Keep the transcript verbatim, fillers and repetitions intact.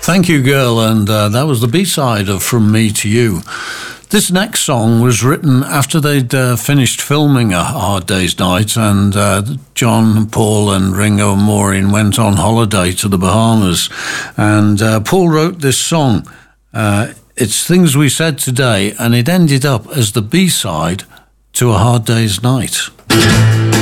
Thank you, girl, and uh, that was the B-side of From Me to You. This next song was written after they'd uh, finished filming A Hard Day's Night, and uh, John, Paul and Ringo and Maureen went on holiday to the Bahamas, and uh, Paul wrote this song. Uh, it's Things We Said Today, and it ended up as the B-side to A Hard Day's Night.